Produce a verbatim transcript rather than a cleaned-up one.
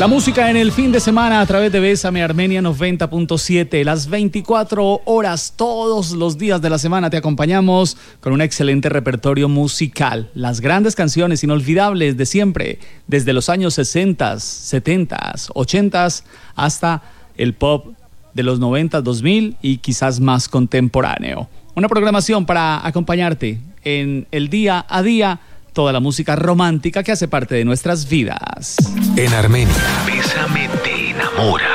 La música en el fin de semana a través de Bésame Armenia noventa punto siete. Las veinticuatro horas, todos los días de la semana te acompañamos con un excelente repertorio musical. Las grandes canciones inolvidables de siempre, desde los años sesenta, setenta, ochenta hasta el pop de los noventa, dos mil y quizás más contemporáneo. Una programación para acompañarte en el día a día, toda la música romántica que hace parte de nuestras vidas. En Armenia, Bésame te enamora.